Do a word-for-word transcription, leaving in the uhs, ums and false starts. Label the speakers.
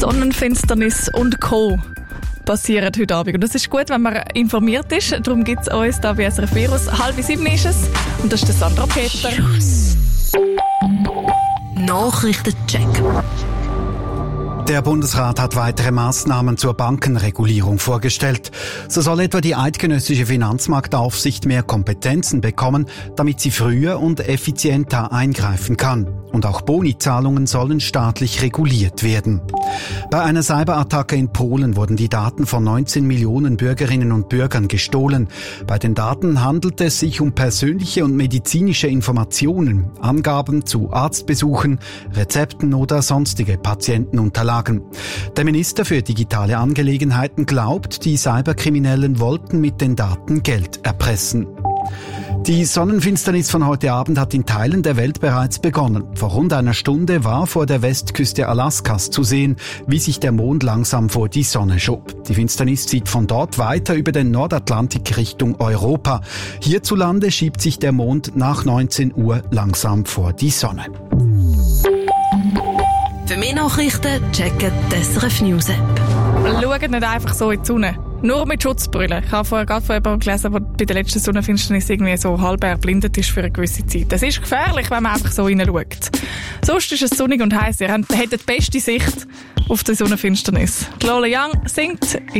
Speaker 1: Sonnenfinsternis und Co. passieren heute Abend. Und das ist gut, wenn man informiert ist. Darum gibt es uns hier bei S R F Virus. Halb sieben ist es. Und das ist der Sandra Peter.
Speaker 2: Nachrichtencheck.
Speaker 3: Der Bundesrat hat weitere Maßnahmen zur Bankenregulierung vorgestellt. So soll etwa die eidgenössische Finanzmarktaufsicht mehr Kompetenzen bekommen, damit sie früher und effizienter eingreifen kann. Und auch Bonizahlungen sollen staatlich reguliert werden. Bei einer Cyberattacke in Polen wurden die Daten von neunzehn Millionen Bürgerinnen und Bürgern gestohlen. Bei den Daten handelt es sich um persönliche und medizinische Informationen, Angaben zu Arztbesuchen, Rezepten oder sonstige Patientenunterlagen. Der Minister für digitale Angelegenheiten glaubt, die Cyberkriminellen wollten mit den Daten Geld erpressen. Die Sonnenfinsternis von heute Abend hat in Teilen der Welt bereits begonnen. Vor rund einer Stunde war vor der Westküste Alaskas zu sehen, wie sich der Mond langsam vor die Sonne schob. Die Finsternis zieht von dort weiter über den Nordatlantik Richtung Europa. Hierzulande schiebt sich der Mond nach neunzehn Uhr langsam vor die Sonne.
Speaker 2: Für mehr Nachrichten checken die S R F News App.
Speaker 1: Schaut nicht einfach so in die Sonne. Nur mit Schutzbrille. Ich habe vorher gerade von jemandem gelesen, der bei der letzten Sonnenfinsternis irgendwie so halb erblindet ist für eine gewisse Zeit. Das ist gefährlich, wenn man einfach so reinschaut. Sonst ist es sonnig und heiß. Ihr habt die beste Sicht auf die Sonnenfinsternis. Lola Young singt